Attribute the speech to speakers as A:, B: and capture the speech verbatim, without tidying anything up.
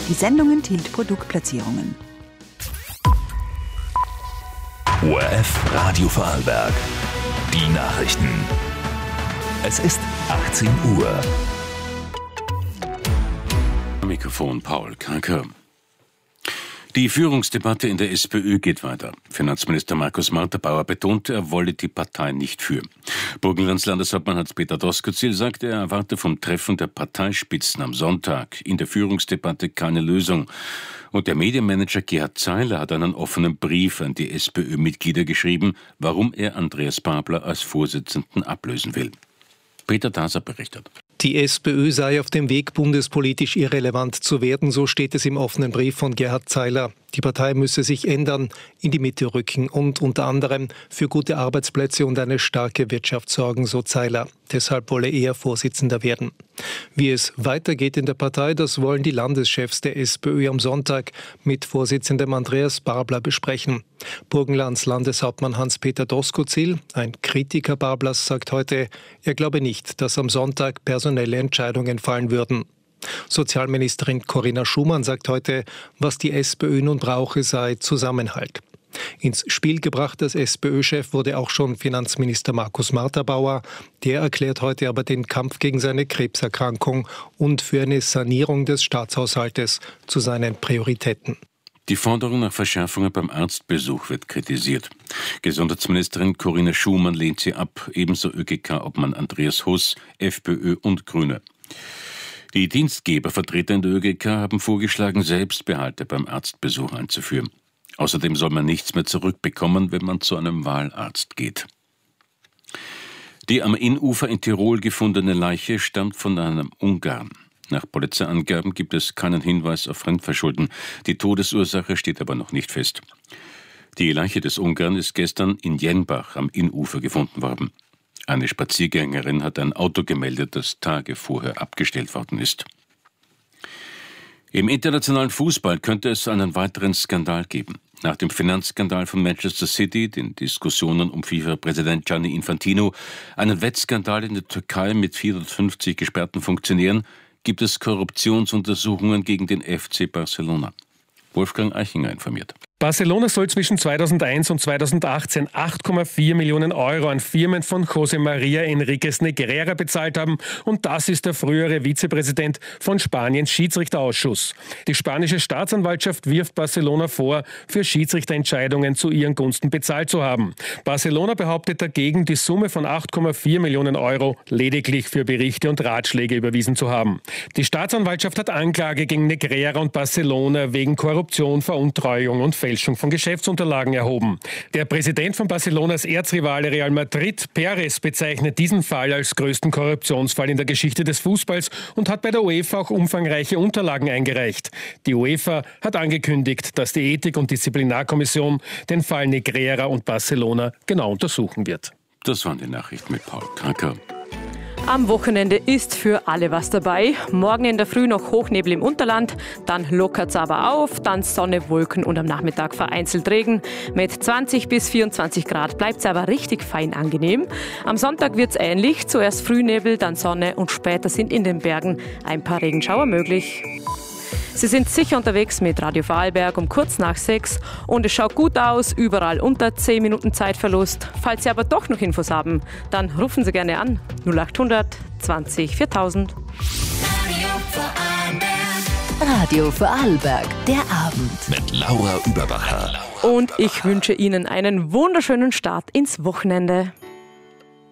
A: Die Sendung enthielt Produktplatzierungen.
B: O R F Radio Vorarlberg. Die Nachrichten. Es ist achtzehn Uhr.
C: Mikrofon Paul Kanker. Die Führungsdebatte in der SPÖ geht weiter. Finanzminister Markus Marterbauer betonte, er wolle die Partei nicht führen. Burgenlands Landeshauptmann Hans-Peter Doskozil sagte, er erwarte vom Treffen der Parteispitzen am Sonntag in der Führungsdebatte keine Lösung. Und der Medienmanager Gerhard Zeiler hat einen offenen Brief an die SPÖ-Mitglieder geschrieben, warum er Andreas Babler als Vorsitzenden ablösen will. Peter Taser berichtet.
D: Die SPÖ sei auf dem Weg, bundespolitisch irrelevant zu werden, so steht es im offenen Brief von Gerhard Zeiler. Die Partei müsse sich ändern, in die Mitte rücken und unter anderem für gute Arbeitsplätze und eine starke Wirtschaft sorgen, so Zeiler. Deshalb wolle er Vorsitzender werden. Wie es weitergeht in der Partei, das wollen die Landeschefs der SPÖ am Sonntag mit Vorsitzendem Andreas Babler besprechen. Burgenlands Landeshauptmann Hans-Peter Doskozil, ein Kritiker Bablers, sagt heute, er glaube nicht, dass am Sonntag personelle Entscheidungen fallen würden. Sozialministerin Corinna Schumann sagt heute, was die SPÖ nun brauche, sei Zusammenhalt. Ins Spiel gebracht als SPÖ-Chef wurde auch schon Finanzminister Markus Marterbauer. Der erklärt heute aber den Kampf gegen seine Krebserkrankung und für eine Sanierung des Staatshaushaltes zu seinen Prioritäten.
C: Die Forderung nach Verschärfungen beim Arztbesuch wird kritisiert. Gesundheitsministerin Corinna Schumann lehnt sie ab, ebenso ÖGK-Obmann Andreas Huss, FPÖ und Grüne. Die Dienstgebervertreter in der ÖGK haben vorgeschlagen, Selbstbehalte beim Arztbesuch einzuführen. Außerdem soll man nichts mehr zurückbekommen, wenn man zu einem Wahlarzt geht. Die am Innufer in Tirol gefundene Leiche stammt von einem Ungarn. Nach Polizeiangaben gibt es keinen Hinweis auf Fremdverschulden. Die Todesursache steht aber noch nicht fest. Die Leiche des Ungarn ist gestern in Jenbach am Innufer gefunden worden. Eine Spaziergängerin hat ein Auto gemeldet, das Tage vorher abgestellt worden ist. Im internationalen Fußball könnte es einen weiteren Skandal geben. Nach dem Finanzskandal von Manchester City, den Diskussionen um FIFA-Präsident Gianni Infantino, einen Wettskandal in der Türkei mit vierhundertfünfzig gesperrten Funktionären, gibt es Korruptionsuntersuchungen gegen den F C Barcelona. Wolfgang Eichinger informiert.
E: Barcelona soll zwischen zweitausendeins und zweitausendachtzehn acht Komma vier Millionen Euro an Firmen von José María Enríquez Negreira bezahlt haben und das ist der frühere Vizepräsident von Spaniens Schiedsrichterausschuss. Die spanische Staatsanwaltschaft wirft Barcelona vor, für Schiedsrichterentscheidungen zu ihren Gunsten bezahlt zu haben. Barcelona behauptet dagegen, die Summe von acht Komma vier Millionen Euro lediglich für Berichte und Ratschläge überwiesen zu haben. Die Staatsanwaltschaft hat Anklage gegen Negreira und Barcelona wegen Korruption, Veruntreuung und Fälschung von Geschäftsunterlagen erhoben. Der Präsident von Barcelonas Erzrivale Real Madrid, Pérez, bezeichnet diesen Fall als größten Korruptionsfall in der Geschichte des Fußballs und hat bei der UEFA auch umfangreiche Unterlagen eingereicht. Die UEFA hat angekündigt, dass die Ethik- und Disziplinarkommission den Fall Negreira und Barcelona genau untersuchen wird.
C: Das waren die Nachrichten mit Paul Kanker.
F: Am Wochenende ist für alle was dabei. Morgen in der Früh noch Hochnebel im Unterland, dann lockert es aber auf, dann Sonne, Wolken und am Nachmittag vereinzelt Regen. Mit zwanzig bis vierundzwanzig Grad bleibt es aber richtig fein angenehm. Am Sonntag wird es ähnlich, zuerst Frühnebel, dann Sonne und später sind in den Bergen ein paar Regenschauer möglich. Sie sind sicher unterwegs mit Radio Vorarlberg um kurz nach sechs und es schaut gut aus, überall unter zehn Minuten Zeitverlust. Falls Sie aber doch noch Infos haben, dann rufen Sie gerne an null achthundert zwanzig viertausend.
B: Radio Vorarlberg.
G: Radio Vorarlberg, der Abend.
B: Mit Laura Überbacher.
F: Und ich wünsche Ihnen einen wunderschönen Start ins Wochenende.